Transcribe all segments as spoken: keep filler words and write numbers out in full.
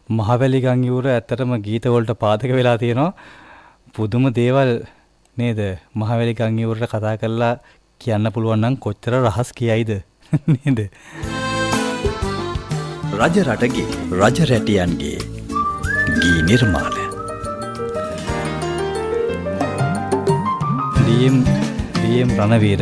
මහවැලි ගම් යුර ඇත්තටම ගීත වලට පාදක වෙලා තියෙනවා. පුදුම දේවල් නේද? මහවැලි ගම් යුරට කතා කරලා කියන්න පුළුවන් නම් කොච්චර රහස් කියයිද නේද? රජ රටගේ රජ රැටියන්ගේ ගී නිර්මාණ ඩීඑම් ඩීඑම් රණවීර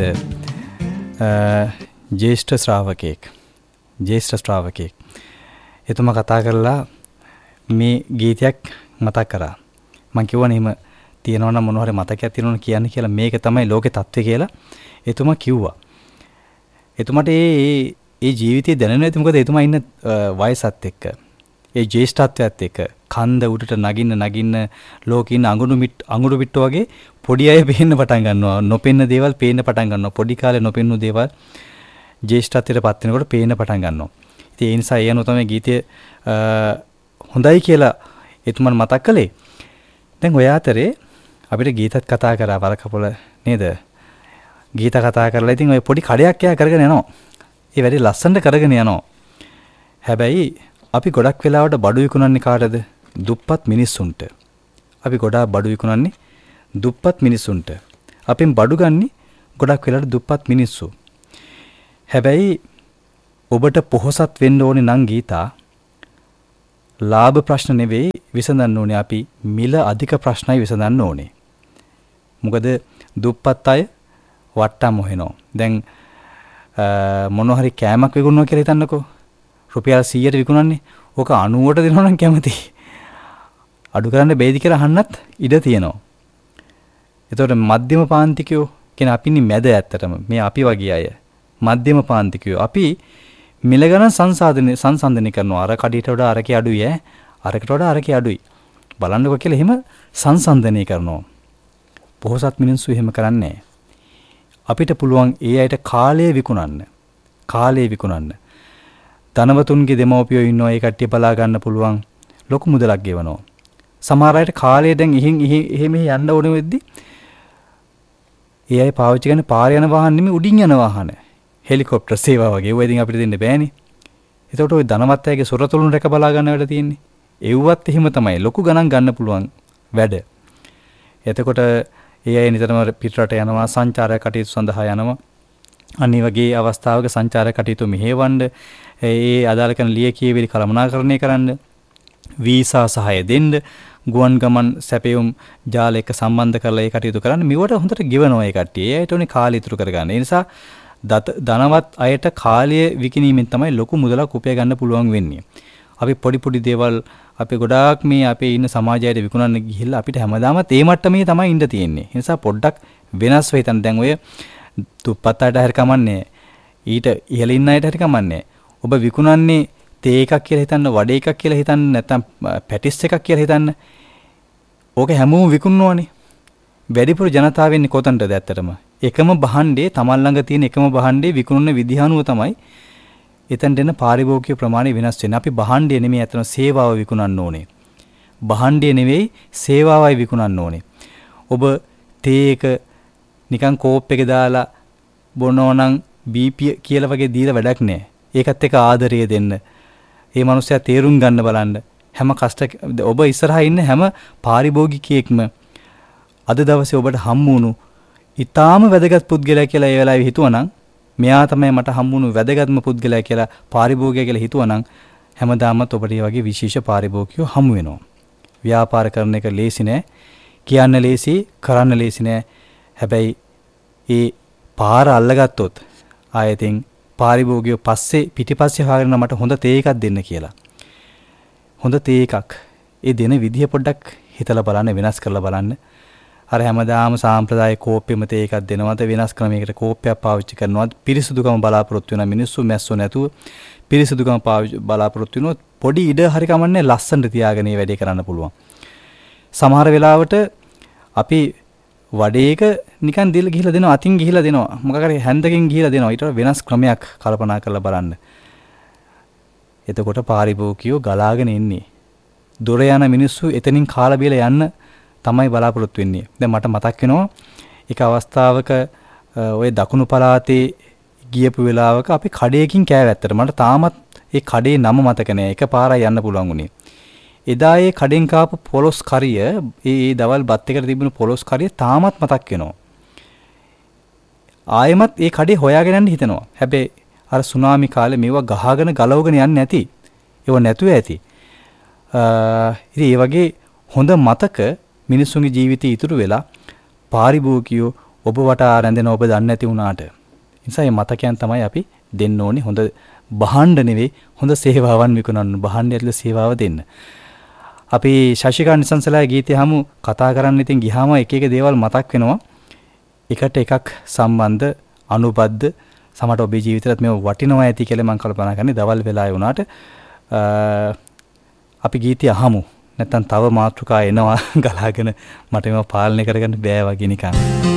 ජේෂ්ඨ ශ්‍රාවකෙක් ජේෂ්ඨ ශ්‍රාවකෙක් එතුමා කතා කරලා මේ ගීතයක් මතක් කරා. මම කිව්වා නේ එහෙම තියෙනවා නම් මොන හරි මතකයක් තියෙනවනේ කියන්නේ කියලා. මේක තමයි ලෝකේ தත්ත්වය කියලා එතුමා කිව්වා. එතුමාට ඒ ඒ ජීවිතය දැනෙන්නේ නැති මොකද එතුමා ඉන්න වයසත් එක්ක ඒ ජේෂ්ඨත්වයත් එක්ක කන්ද උඩට නගින්න නගින්න ලෝකේ ඉන්න අඟුරු මිට් අඟුරු පිට්ටෝ වගේ පොඩි අය පේන්න පටන් ගන්නවා. නොපෙන්න දේවල් පේන්න පටන් ගන්නවා. පොඩි කාලේ නොපෙන්නු දේවල් ජේෂ්ඨත්වයටපත් වෙනකොට පේන්න පටන් ගන්නවා. ඉතින් ඒ නිසා ඒ අනුව තමයි ගීතය හොඳයි කියලා එතුමන් මතක් කළේ. දැන් ඔය අතරේ අපිට ගීතත් කතා කරා වරකපොළ නේද? ගීත කතා කරලා ඉතින් ඔය පොඩි කඩයක් එයා කරගෙන යනවා. ඒ වැඩි ලස්සනට කරගෙන යනවා. හැබැයි අපි ගොඩක් වෙලාවට බඩු විකුණන්නේ කාටද? දුප්පත් මිනිස්සුන්ට. අපි ගොඩාක් බඩු විකුණන්නේ දුප්පත් මිනිස්සුන්ට. අපෙන් බඩු ගන්නේ ගොඩක් වෙලාවට දුප්පත් මිනිස්සු. හැබැයි ඔබට පොහොසත් වෙන්න ඕනේ නම් ගීතා ලාභ ප්‍රශ්න නෙවෙයි විසඳන්න ඕනේ. අපි මිල අධික ප්‍රශ්නයි විසඳන්න ඕනේ. මොකද දුප්පත් අය වට්ටම් හොයනවා. දැන් මොන හරි කෑමක් විකුණනවා කියලා හිතන්නකෝ. රුපියල් සීයට විකුණන්නේ. ඕක අනූවට දෙනවා නම් කැමති. අඩු කරන්න බැයිද කියලා අහන්නත් ඉඩ තියෙනවා. එතකොට මධ්‍යම පාන්තිකයෝ කියන අපින්නේ මැද ඇත්තටම. මේ අපි වගේ අය. මධ්‍යම පාන්තිකයෝ. අපි මිල ගණන් සංසාධන සංසන්දනය කරනවා. අර කඩේට වඩා අරකේ අඩුයි ඈ. අරකට වඩා අරකේ අඩුයි. බලන්නකෝ කියලා එහෙම සංසන්දනය කරනවා. පොහොසත් මිනිස්සු එහෙම කරන්නේ නැහැ. අපිට පුළුවන් ඒ අයට කාලය විකුණන්න. කාලය විකුණන්න. ධනවතුන්ගේ දෙමව්පියෝ ඉන්නවා. ඒ කට්ටිය බලා ගන්න පුළුවන් ලොකු මුදලක් ගෙවනවා. සමහර අයට කාලය දැන් එහෙන් එහෙම යන්න ඕනේ වෙද්දි ඒ අය පාවිච්චි කරන පාර යන වාහන නෙමෙයි උඩින් යන වාහන. හෙලිකොප්ටර් සේවා වගේ. ඒවා ඉතින් අපිට දෙන්න බෑනේ. එතකොට ওই ධනවත් අයගේ සොරතුරුන් රැක බලා ගන්න වැඩ තියෙන්නේ. ඒවත් එහෙම තමයි. ලොකු ගණන් ගන්න පුළුවන් වැඩ. එතකොට ඒ අය නිතරම පිටරට යනවා සංචාරය කටයුතු සඳහා යනවා. අනිත් වගේ අවස්ථාවක සංචාරය කටයුතු මෙහෙවන්න ඒ අදාළ කරන ලියකියවිලි කළමනාකරණය කරන්න වීසා සහාය දෙන්න ගුවන් ගමන් සැපයුම් ජාලයක සම්බන්ධ කරලා ඒ කටයුතු කරන්න මෙවට හොඳට ගෙවනවා ඒ කට්ටිය. ඒ අයට උනේ කාලය ඉතුරු කරගන්න. ඒ නිසා ධනවත් අයට කාලය විකිණීමෙන් තමයි ලොකු මුදලක් උපය ගන්න පුළුවන් වෙන්නේ. අපි පොඩි පොඩි දේවල් අපි ගොඩාක් මේ අපේ ඉන්න සමාජයට විකුණන්න ගිහිල්ලා අපිට හැමදාමත් ඒ මට්ටමේ තමයි ඉන්න තියෙන්නේ. ඒ නිසා පොඩ්ඩක් වෙනස් වෙයිතන දැන් ඔය දුප්පත් අයට හරි කමන්නේ. ඊට ඉහළ ඉන්න අයට හරි කමන්නේ. ඔබ විකුණන්නේ තේ එකක් කියලා හිතන්න, වඩේ එකක් කියලා හිතන්න, නැත්නම් පැටිස් එකක් කියලා හිතන්න. ඕක හැමෝම විකුණනවානේ. වැඩිපුර ජනතාව වෙන්නේ කොතනටද ඇත්තටම? එකම භාණ්ඩේ තමන් ළඟ තියෙන එකම භාණ්ඩේ විකුණන විදිහ අනුව තමයි එතනට එන පාරිභෝගික ප්‍රමාණය වෙනස් වෙන්නේ. අපි භාණ්ඩය නෙමෙයි අතන සේවාව විකුණන්න ඕනේ. භාණ්ඩය නෙවෙයි සේවාවයි විකුණන්න ඕනේ. ඔබ තේ එක නිකන් කෝප් එකේ දාලා බොනවා නම් බීපී කියලා වගේ දීලා වැඩක් නැහැ. ඒකත් එක්ක ආදරය දෙන්න. ඒ මනුස්සයා තේරුම් ගන්න බලන්න. හැම කෂ්ට ඔබ ඉස්සරහා ඉන්න හැම පාරිභෝගිකයෙක්ම අද දවසේ ඔබට හම්බ වුණු ඊටාම වැදගත් පුද්ගලයා කියලා ඒ වෙලාවේ හිතුවනම් මෙයා තමයි මට හම්බුණු වැදගත්ම පුද්ගලයා කියලා පාරිභෝගිකයා කියලා හිතුවනම් හැමදාමත් ඔබට මේ වගේ විශේෂ පාරිභෝගිකයෝ හමු වෙනවා. ව්‍යාපාර කරන එක ලේසි නෑ. කියන්න ලේසි, කරන්න ලේසි නෑ. හැබැයි ඒ පාර අල්ලගත්තොත් ආයෙතින් පාරිභෝගිකයෝ පස්සේ පිටිපස්සේ හොයාගෙන මට හොඳ තේ එකක් දෙන්න කියලා. හොඳ තේ එකක්. ඒ දෙන විදිය පොඩ්ඩක් හිතලා බලන්න, වෙනස් කරලා බලන්න. අර හැමදාම සාම්ප්‍රදායික කෝප්පෙම තේ එකක් දෙනවද වෙනස් ක්‍රමයකට කෝප්පයක් පාවිච්චි කරනවද පිරිසුදුකම බලාපොරොත්තු වෙන මිනිස්සු මැස්සෝ නැතුව පිරිසුදුකම බලාපොරොත්තු වෙනොත් පොඩි ඉඩ හරි කමන්නේ ලස්සනට තියාගෙන මේ වැඩේ කරන්න පුළුවන්. සමහර වෙලාවට අපි වඩේක නිකන් දීලා ගිහිලා දෙනවා, අතින් ගිහිලා දෙනවා, මොකක් හරි හැන්දකින් ගිහිලා දෙනවා. ඊට වෙනස් ක්‍රමයක් කල්පනා කරලා බලන්න. එතකොට පාරිභෝගිකයෝ ගලාගෙන ඉන්නේ. දොර යන මිනිස්සු එතනින් කාලා බීලා යන්න තමයි බලාපොරොත්තු වෙන්නේ. දැන් මට මතක් වෙනවා එක අවස්ථාවක ඔය දකුණු පළාතේ ගියපු වෙලාවක අපි කඩේකින් කෑව ඇත්තට මට තාමත් ඒ කඩේ නම මතක නෑ. එකපාරයි යන්න පුළුවන් උනේ. එදා ඒ කඩෙන් කාපු පොලොස් කරිය, ඒ දවල් බත් එකට තිබුණු පොලොස් කරිය තාමත් මතක් වෙනවා. ආයෙමත් ඒ කඩේ හොයාගෙන යන්න හිතෙනවා. හැබැයි අර සුනාමි කාලේ මේවා ගහගෙන ගලවගෙන යන්නේ නැති. ඒව නැතුව ඇති. ඉතින් ඒ වගේ හොඳ මතක මිනිස්සුන්ගේ ජීවිතේ ඉතුරු වෙලා පාරිභෝගිකයෝ ඔබ වටා රැඳෙන ඔබ දන්නේ නැති වුණාට. නිසා මේ මතකයන් තමයි අපි දෙන්න ඕනේ. හොඳ බහණ්ඩ නෙවෙයි, හොඳ සේවාවන් විකුණන්න. බහණ්ඩ ඇතුළේ සේවාව දෙන්න. අපි ශශිකාන්ත නිසංසලාගේ ගීතය හමු කතා කරන්න ඉතින් ගියාම එක එක දේවල් මතක් වෙනවා. එකට එකක් සම්බන්ධ අනුබද්ධ සමහරට ඔබේ ජීවිතේත් මේ වටිනවා ඇති කියලා මම කල්පනා කරන්නේ. දවල් වෙලාවේ වුණාට අපි ගීතය අහමු. නැත්තම් තව මාතෘකා එනවා ගලාගෙන මට මේව පාලනය කරගන්න බෑ වගේ නිකන්.